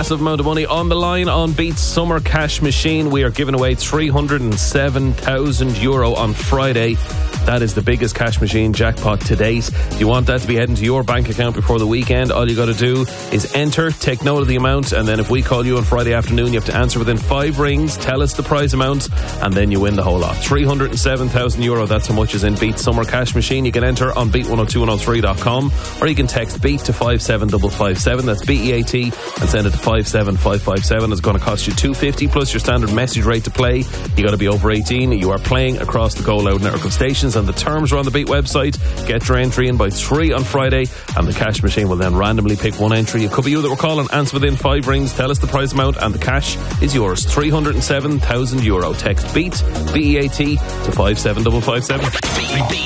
Massive amount of money on the line on Beat's Summer Cash Machine. We are giving away €307,000 on Friday. That is the biggest cash machine jackpot to date. If you want that to be heading to your bank account before the weekend, all you got to do is enter, take note of the amount, and then if we call you on Friday afternoon, you have to answer within 5 rings, tell us the prize amount, and then you win the whole lot. €307,000, that's how much is in Beat's Summer Cash Machine. You can enter on beat102103.com, or you can text BEAT to 57557, that's BEAT, and send it to 57557. It's going to cost you $2.50 plus your standard message rate to play. You got to be over 18. You are playing across the Go Loud network of stations, and the terms are on the Beat website. Get your entry in by 3 on Friday, and the cash machine will then randomly pick one entry. It could be you that we're calling. Answer within 5 rings, tell us the prize amount, and the cash is yours. €307,000. Text BEAT, BEAT, to 57557.